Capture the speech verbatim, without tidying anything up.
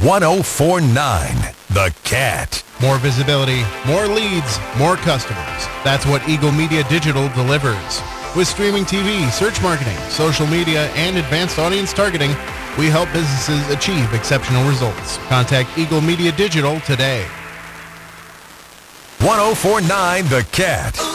one oh four point nine The Cat. More visibility, more leads, more customers. That's what Eagle Media Digital delivers. With streaming T V, search marketing, social media, and advanced audience targeting, we help businesses achieve exceptional results. Contact Eagle Media Digital today. one oh four point nine The Cat.